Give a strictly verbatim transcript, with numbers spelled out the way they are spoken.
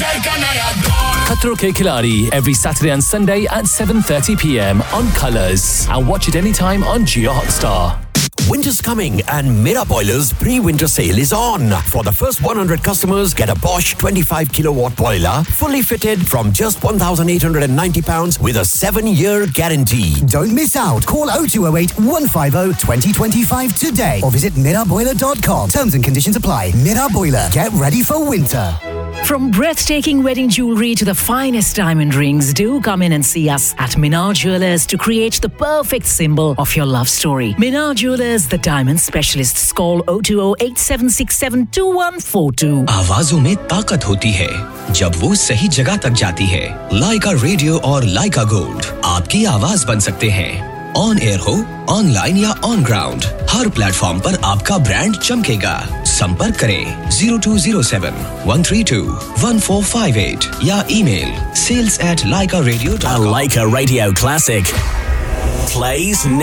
Khatro Ke Khiladi every Saturday and Sunday at seven thirty p m on Colours, and watch it anytime on Jio Hotstar. Winter's coming and Mera Boilers pre-winter sale is on. For the first one hundred customers, get a Bosch twenty-five kilowatt boiler fully fitted from just one thousand eight hundred ninety pounds with a seven year guarantee. Don't miss out. Call oh two oh eight, one five oh, two oh two five today or visit mira boiler dot com. Terms and conditions apply. Mira Boiler. Get ready for winter. From breathtaking wedding jewellery to the finest diamond rings, do come in and see us at Minar Jewellers to create the perfect symbol of your love story. Minar Jewellers, the diamond specialists. Call oh two oh eight seven six seven two one four two. आवाजों में ताकत होती है जब वो सही जगह तक जाती है. लाइका रेडियो और लाइका गोल्ड आपकी आवाज बन सकते हैं. ऑन एयर हो, ऑनलाइन या ऑन ग्राउंड, हर प्लेटफॉर्म पर आपका ब्रांड चमकेगा. संपर्क करें zero two zero seven one three two one four five eight या email sales at laika radio dot com. A Laika Radio Classic plays